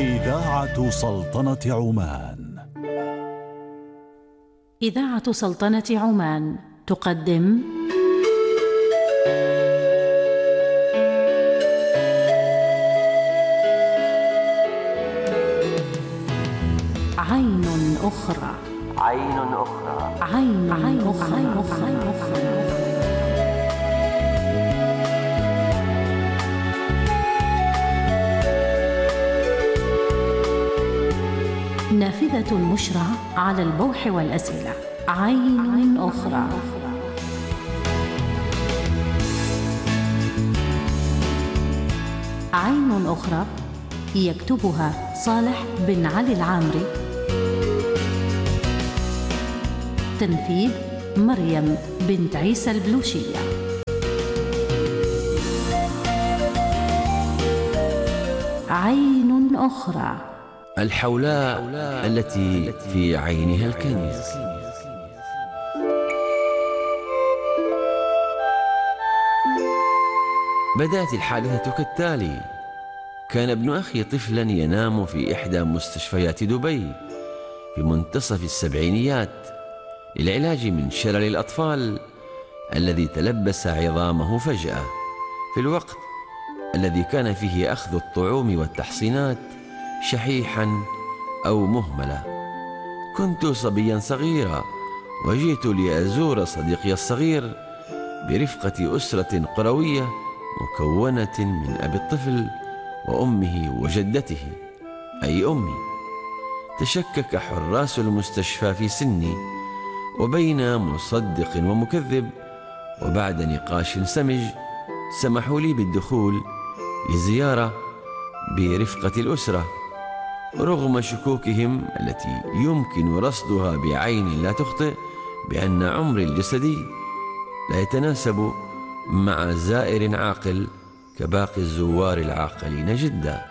إذاعة سلطنة عمان. إذاعة سلطنة عمان تقدم عين أخرى. عين أخرى. عين أخرى. نافذة مشرع على البوح والأسئلة. عين أخرى. عين أخرى يكتبها صالح بن علي العامري. تنفيذ مريم بنت عيسى البلوشية. عين أخرى. الحولاء التي في عينها الكنز. بدأت الحادثة كالتالي. كان ابن أخي طفلا ينام في إحدى مستشفيات دبي في منتصف السبعينيات للعلاج من شلل الأطفال الذي تلبس عظامه فجأة في الوقت الذي كان فيه أخذ الطعوم والتحصينات شحيحا أو مهملا. كنت صبيا صغيرا وجئت لأزور صديقي الصغير برفقة أسرة قروية مكونة من أبي الطفل وأمه وجدته أي أمي. تشكك حراس المستشفى في سني، وبين مصدق ومكذب وبعد نقاش سمج سمحوا لي بالدخول لزيارة برفقة الأسرة، رغم شكوكهم التي يمكن رصدها بعين لا تخطئ بأن عمري الجسدي لا يتناسب مع زائر عاقل كباقي الزوار العاقلين جدا.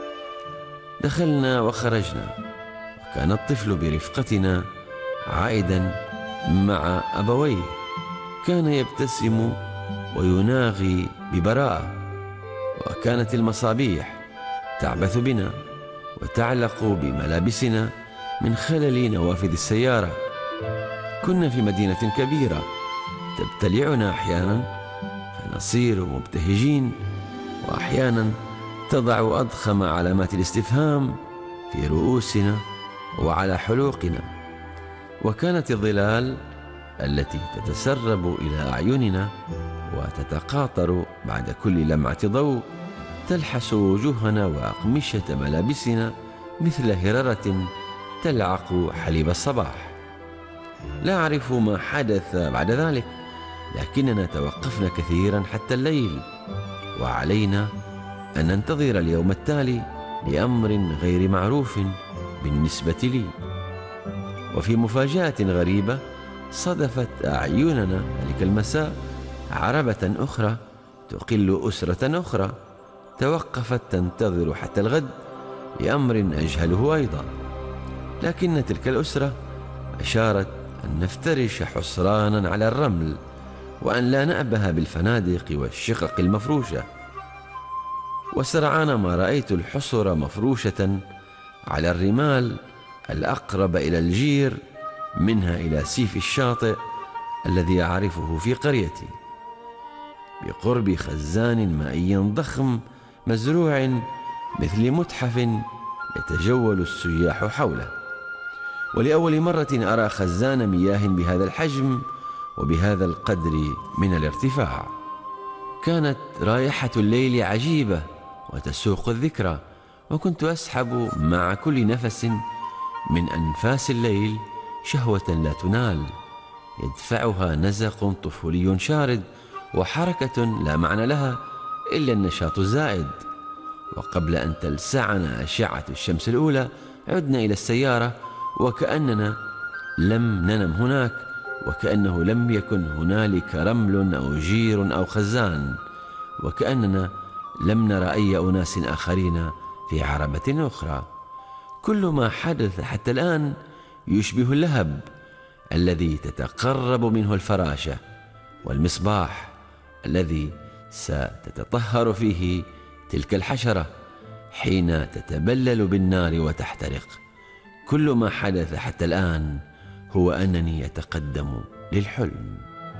دخلنا وخرجنا، وكان الطفل برفقتنا عائدا مع أبويه. كان يبتسم ويناغي ببراءة، وكانت المصابيح تعبث بنا وتعلق بملابسنا من خلل نوافذ السيارة. كنا في مدينة كبيرة تبتلعنا أحيانا فنصير مبتهجين، وأحيانا تضع أضخم علامات الاستفهام في رؤوسنا وعلى حلوقنا. وكانت الظلال التي تتسرب إلى أعيننا وتتقاطر بعد كل لمعة ضوء تلحس وجوهنا وأقمشة ملابسنا مثل هررة تلعق حليب الصباح. لا أعرف ما حدث بعد ذلك، لكننا توقفنا كثيرا حتى الليل، وعلينا أن ننتظر اليوم التالي لأمر غير معروف بالنسبة لي. وفي مفاجأة غريبة صدفت أعيننا ذلك المساء عربة أخرى تقل أسرة أخرى توقفت تنتظر حتى الغد لأمر أجهله أيضا. لكن تلك الأسرة أشارت أن نفترش حصرانا على الرمل، وأن لا نأبه بالفنادق والشقق المفروشة. وسرعان ما رأيت الحصر مفروشة على الرمال الأقرب إلى الجير منها إلى سيف الشاطئ الذي أعرفه في قريتي، بقرب خزان مائي ضخم مزروع مثل متحف يتجول السياح حوله. ولأول مرة أرى خزان مياه بهذا الحجم وبهذا القدر من الارتفاع. كانت رائحة الليل عجيبة وتسوق الذكرى، وكنت أسحب مع كل نفس من أنفاس الليل شهوة لا تنال، يدفعها نزق طفولي شارد وحركة لا معنى لها إلا النشاط الزائد. وقبل أن تلسعنا أشعة الشمس الأولى عدنا إلى السيارة، وكأننا لم ننم هناك، وكأنه لم يكن هنالك رمل أو جير أو خزان، وكأننا لم نرى أي أناس آخرين في عربة أخرى. كل ما حدث حتى الآن يشبه اللهب الذي تتقرب منه الفراشة، والمصباح الذي ستتطهر فيه تلك الحشرة حين تتبلل بالنار وتحترق. كل ما حدث حتى الآن هو أنني أتقدم للحلم.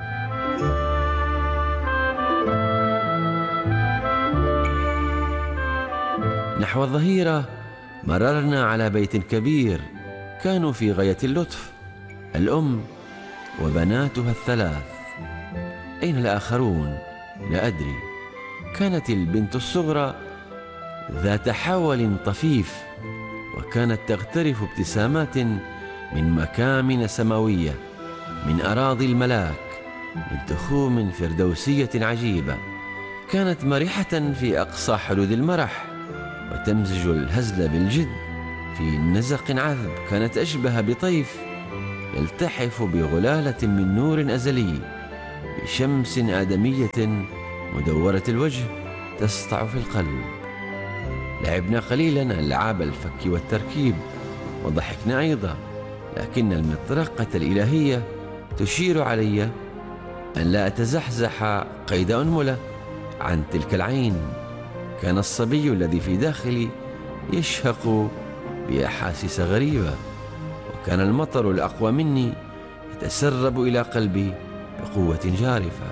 نحو الظهيرة مررنا على بيت كبير كانوا في غاية اللطف، الأم وبناتها الثلاث. أين الآخرون؟ لا أدري. كانت البنت الصغرى ذات حول طفيف، وكانت تغترف ابتسامات من مكامن سماوية، من أراضي الملاك، من تخوم فردوسية عجيبة. كانت مرحة في أقصى حدود المرح، وتمزج الهزل بالجد في نزق عذب. كانت أشبه بطيف يلتحف بغلالة من نور أزلي، بشمس آدمية مدورة الوجه تسطع في القلب. لعبنا قليلا ألعاب الفك والتركيب، وضحكنا أيضا، لكن المطرقة الإلهية تشير علي أن لا أتزحزح قيد أنملة عن تلك العين. كان الصبي الذي في داخلي يشهق بأحاسيس غريبة، وكان المطر الأقوى مني يتسرب إلى قلبي بقوة جارفة.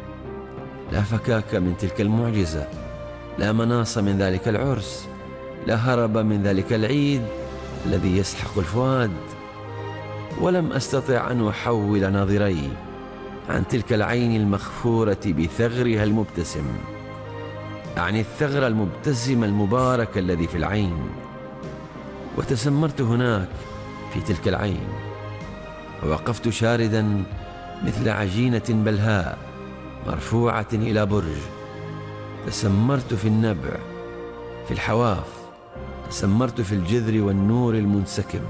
لا فكاك من تلك المعجزة، لا مناص من ذلك العرس، لا هرب من ذلك العيد الذي يسحق الفؤاد. ولم أستطع أن أحول ناظري عن تلك العين المخفورة بثغرها المبتسم، أعني الثغر المبتسم المبارك الذي في العين. وتسمرت هناك في تلك العين، ووقفت شاردا مثل عجينة بلهاء مرفوعة إلى برج. تسمرت في النبع، في الحواف، تسمرت في الجذر والنور المنسكب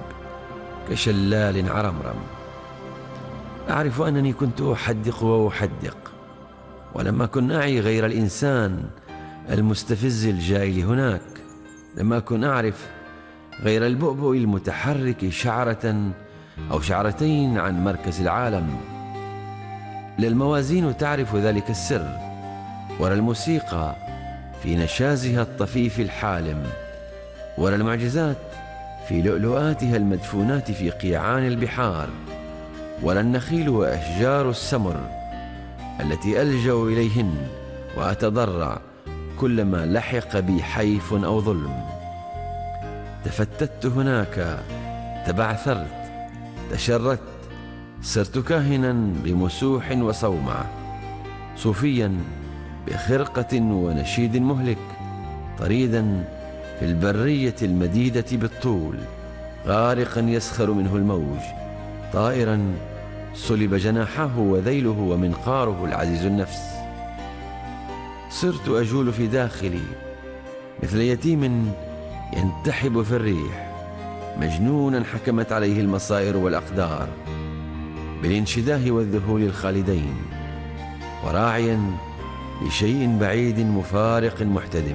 كشلال عرمرم. أعرف أنني كنت أحدق وأحدق، ولم أكن أعي غير الإنسان المستفز الجائل هناك. لم أكن أعرف غير البؤبؤ المتحرك شعرة أو شعرتين عن مركز العالم. لا الموازين تعرف ذلك السر، ولا الموسيقى في نشازها الطفيف الحالم، ولا المعجزات في لؤلؤاتها المدفونات في قيعان البحار، ولا النخيل وأشجار السمر التي ألجأ إليهن وأتضرع كلما لحق بي حيف أو ظلم. تفتت هناك، تبعثرت، تشردت، صرت كاهنا بمسوح وصومعة، صوفيا بخرقة ونشيد مهلك، طريدا في البرية المديدة بالطول، غارقا يسخر منه الموج، طائرا صلب جناحه وذيله ومنقاره العزيز النفس. صرت أجول في داخلي مثل يتيم ينتحب في الريح، مجنونا حكمت عليه المصائر والأقدار بالانشداه والذهول الخالدين، وراعيا لشيء بعيد مفارق محتدم،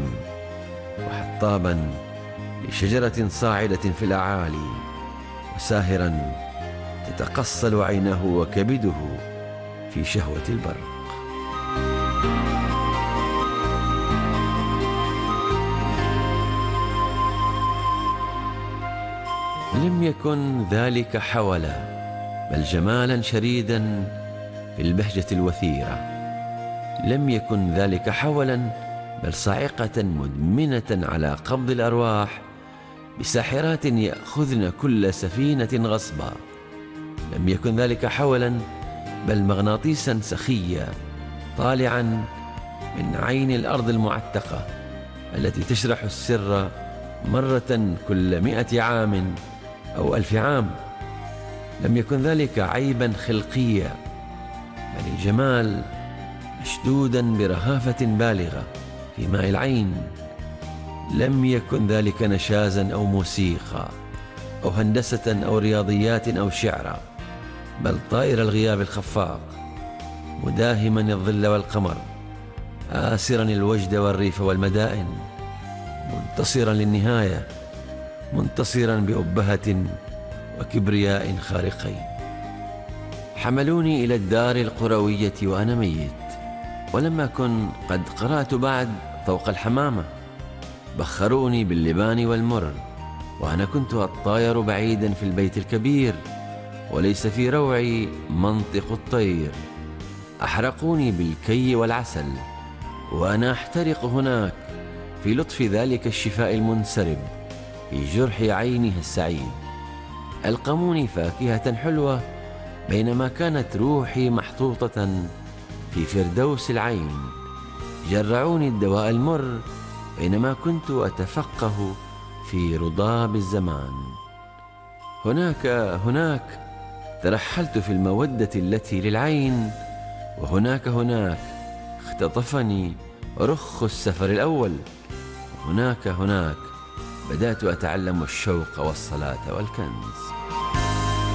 وحطابا لشجرة صاعدة في الأعالي، وساهرا تتقصل عينه وكبده في شهوة البرق. لم يكن ذلك حولا، بل جمالا شريدا في البهجة الوثيرة. لم يكن ذلك حولا، بل صاعقة مدمنة على قبض الأرواح بساحرات يأخذن كل سفينة غصبا. لم يكن ذلك حولا، بل مغناطيسا سخيا طالعا من عين الأرض المعتقة التي تشرح السر مرة كل 100 عام أو 1000 عام. لم يكن ذلك عيبا خلقيا، بل الجمال مشدودا برهافة بالغة في ماء العين. لم يكن ذلك نشازا أو موسيقى أو هندسة أو رياضيات أو شعرا، بل طائر الغياب الخفاق، مداهما الظل والقمر، آسرا الوجد والريف والمدائن، منتصرا للنهاية، منتصرا بأبهة وكبرياء خارقين. حملوني إلى الدار القروية وأنا ميت، ولم أكن قد قرأت بعد طوق الحمامة، بخروني باللبان والمر، وأنا كنت أطاير بعيدا في البيت الكبير وليس في روعي منطق الطير. أحرقوني بالكي والعسل وأنا أحترق هناك في لطف ذلك الشفاء المنسرب في جرح عينها السعيد. ألقموني فاكهة حلوة بينما كانت روحي محطوطة في فردوس العين. جرعوني الدواء المر بينما كنت أتفقه في رضاب الزمان. هناك ترحلت في المودة التي للعين، وهناك اختطفني رخ السفر الأول. هناك بدأت أتعلم الشوق والصلاة والكنز.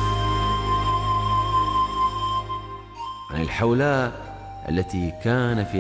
عن الحولاء التي كان في